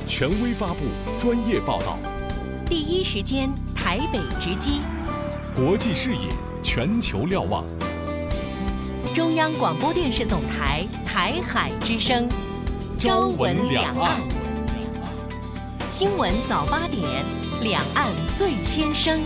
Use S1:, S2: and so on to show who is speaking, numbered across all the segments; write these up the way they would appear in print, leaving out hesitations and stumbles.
S1: 权威发布，专业报道，
S2: 第一时间台北直击，
S1: 国际视野，全球瞭望。
S2: 中央广播电视总台台海之声，朝闻两岸，新闻早8点，两岸最先声。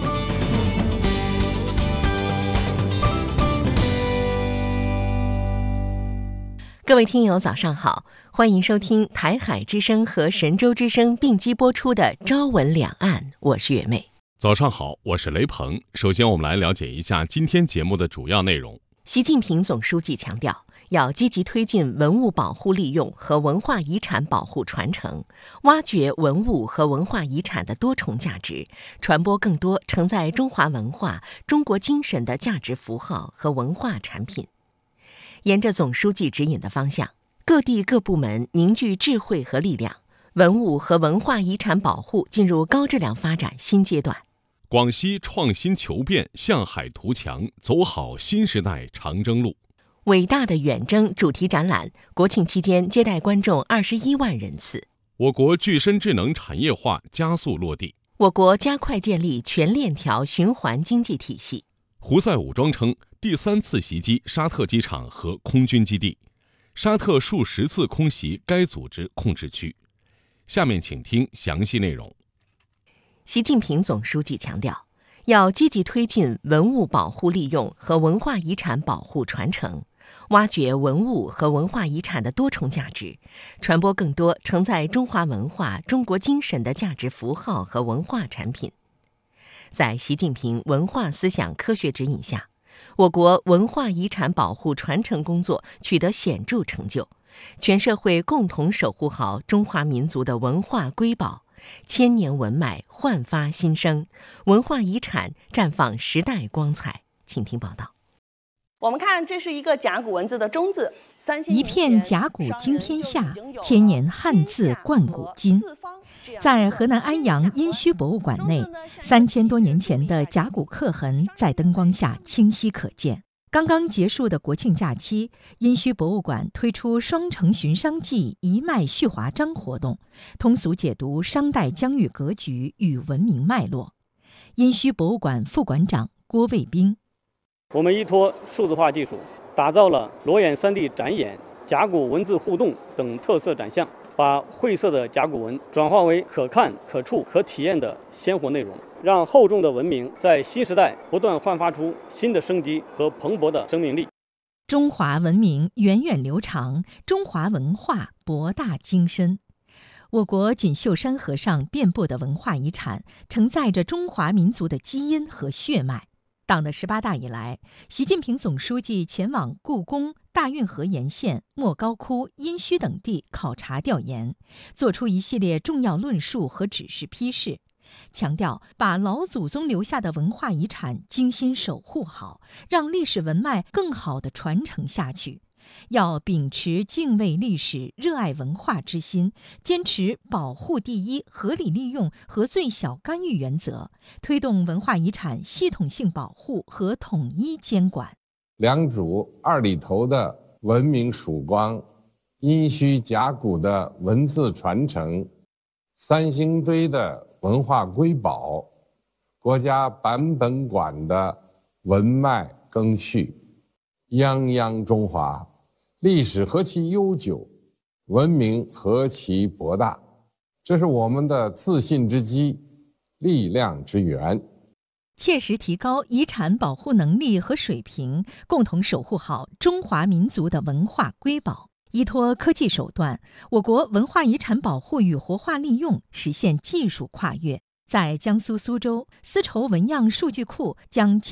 S2: 各位听友早上好，欢迎收听台海之声和神州之声并机播出的朝闻两岸，我是月妹。
S1: 早上好，我是雷鹏。首先我们来了解一下今天节目的主要内容。
S2: 习近平总书记强调，要积极推进文物保护利用和文化遗产保护传承，挖掘文物和文化遗产的多重价值，传播更多承载中华文化、中国精神的价值符号和文化产品。沿着总书记指引的方向，各地各部门凝聚智慧和力量，文物和文化遗产保护进入高质量发展新阶段。
S1: 广西创新求变，向海图强，走好新时代长征路。
S2: 伟大的远征主题展览，国庆期间接待观众21万人次。
S1: 我国具身智能产业化加速落地。
S2: 我国加快建立全链条循环经济体系。
S1: 胡塞武装称第3次袭击沙特机场和空军基地，沙特数10次空袭该组织控制区。下面请听详细内容。
S2: 习近平总书记强调，要积极推进文物保护利用和文化遗产保护传承，挖掘文物和文化遗产的多重价值，传播更多承载中华文化、中国精神的价值符号和文化产品。在习近平文化思想科学指引下，我国文化遗产保护传承工作取得显著成就，全社会共同守护好中华民族的文化瑰宝，千年文脉焕发新生，文化遗产绽放时代光彩。请听报道。
S3: 我们看，这是一个甲骨文字的中字，
S4: 一片甲骨惊天下，千年汉字冠古今。在河南安阳殷墟博物馆内，3000多年前的甲骨刻痕在灯光下清晰可见。刚刚结束的国庆假期，殷墟博物馆推出双城寻商记一脉续华章活动，通俗解读商代疆域格局与文明脉络。殷墟博物馆副馆长郭卫兵：
S5: 我们依托数字化技术，打造了裸眼3D 展演、甲骨文字互动等特色展项，把晦涩的甲骨文转化为可看、可触、可体验的鲜活内容，让厚重的文明在新时代不断焕发出新的生机和蓬勃的生命力。
S4: 中华文明源远流长，中华文化博大精深。我国锦绣山河上遍布的文化遗产，承载着中华民族的基因和血脉。党的18大以来，习近平总书记前往故宫、大运河沿线、莫高窟、殷墟等地考察调研，作出一系列重要论述和指示批示，强调把老祖宗留下的文化遗产精心守护好，让历史文脉更好地传承下去。要秉持敬畏历史、热爱文化之心，坚持保护第一、合理利用和最小干预原则，推动文化遗产系统性保护和统一监管。
S6: 良渚2里头的文明曙光，殷墟甲骨的文字传承，三星堆的文化瑰宝，国家版本馆的文脉更续，泱泱中华，历史何其悠久，文明何其博大，这是我们的自信之基，力量之源。
S4: 切实提高遗产保护能力和水平，共同守护好中华民族的文化瑰宝。依托科技手段，我国文化遗产保护与活化利用实现技术跨越。在江苏苏州，丝绸纹样数据库将